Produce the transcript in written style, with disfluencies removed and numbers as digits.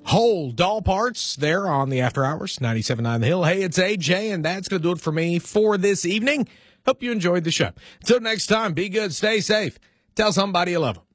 Whole Doll Parts there on the After Hours, 97.9 The Hill. Hey, it's AJ, and that's going to do it for me for this evening. Hope you enjoyed the show. Until next time, be good, stay safe. Tell somebody you love them.